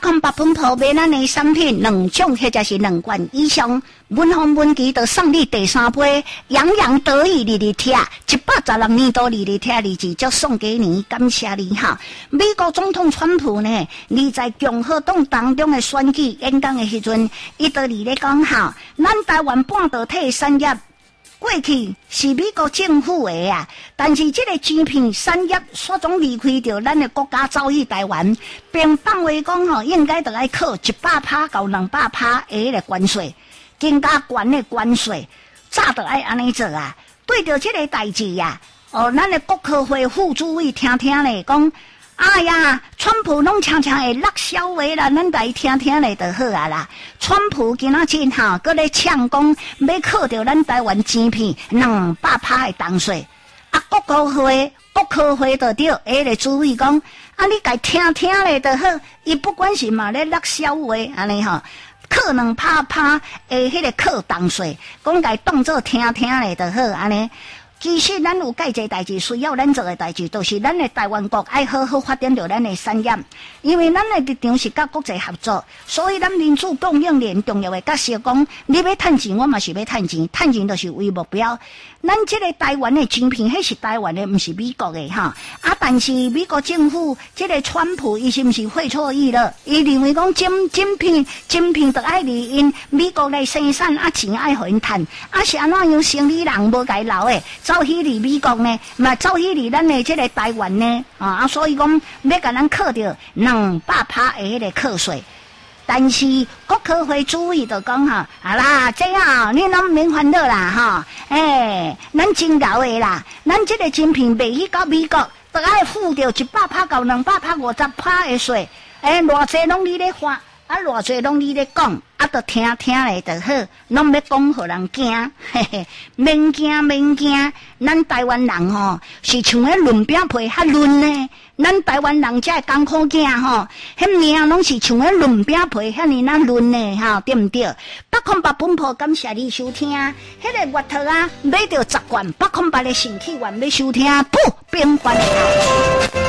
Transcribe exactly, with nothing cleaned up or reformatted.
空八分铺卖咱的产品两种，或者是两罐以上。文峰文琪就送你第三杯，洋洋得意日日听，一百十六年多日日听日子就送给你，感谢你哈。美国总统川普呢，你在共和党当中的选举演讲的时阵，伊就伫咧讲哈，咱台湾半导体产业过去是美国政府的啊，但是这个晶片产业始终离开着咱的国家走去台湾，并放话讲吼，应该得爱扣一百趴到两百趴的迄个关税。更加悬的关税，早就爱安尼做啊！对着这个代志呀，哦，咱的国科会副主委听听咧，讲，哎呀，川普拢常常会落小话啦，咱来听听咧就好啊啦。川普今仔日哈，搁咧呛讲要扣着咱台湾晶片两百趴的重税，啊，国科会国科会就对，迄个主委讲，啊，你该听听咧就好，伊不管是嘛咧落小话安尼吼。可能怕怕诶，迄个课重税，讲该当作听听咧就好安尼。其实咱有介济代志需要咱做诶代志，就是咱诶台湾国爱好好发展着咱诶产业，因为咱诶立场是甲国际合作，所以咱民主供应链重要诶角色讲，你要趁钱，我嘛是要趁钱，趁钱就是为目标。咱这个台湾的晶片，迄是台湾的，不是美国的哈。啊，但是美国政府这个川普，伊是不是会错意了？伊认为讲晶晶片，晶片得爱离因美国来生产，啊钱爱互因趁，啊是安怎样生理人无该留的，走去离美国呢？嘛走去离咱的这个台湾呢？啊啊，所以讲要甲咱扣着两百趴的迄个课税。但是国科会主委就讲哈，啊啦，这样你拢免烦恼啦哈，诶，咱真搞的啦，咱这个晶片卖去到美国，都爱付掉一百趴到两百趴五十趴的税，诶，偌济拢你咧花，啊，偌济拢你咧讲，啊，都听听咧就好，拢要讲互人惊，嘿嘿，免惊免惊，咱台湾人吼是像迄论饼皮较润呢。咱台湾人这艰苦囝吼，迄命拢是像迄润饼皮遐尼那润呢，哈，对毋对？百空百本铺，感谢你收听。迄个月头啊，买着十罐百空百的身体丸要收听，不平凡的。